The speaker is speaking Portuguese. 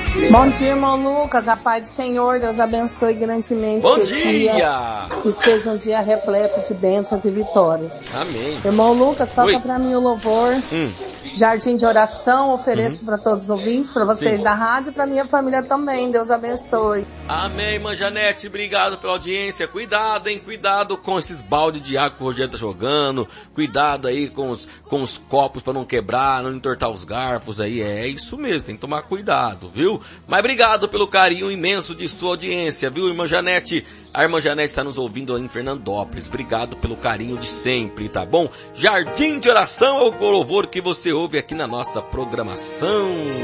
Bom dia, irmão Lucas. A paz do Senhor, Deus abençoe grandemente Bom seu dia! dia. Que seja um dia repleto de bênçãos e vitórias. Amém. Irmão Lucas, toca para mim o louvor. Jardim de oração, ofereço para todos os ouvintes, para vocês da rádio e para minha família também. Deus abençoe. Amém, irmã Janete. Obrigado pela audiência. Cuidado, hein? Cuidado com esses baldes de água que o Rogério tá jogando. Cuidado aí com os copos para não quebrar, não entortar os garfos aí. É isso mesmo, tem que tomar cuidado, viu? Mas obrigado pelo carinho imenso de sua audiência, viu, irmã Janete? A irmã Janete está nos ouvindo em Fernandópolis. Obrigado pelo carinho de sempre, tá bom? Jardim de oração é o louvor que você ouve aqui na nossa programação.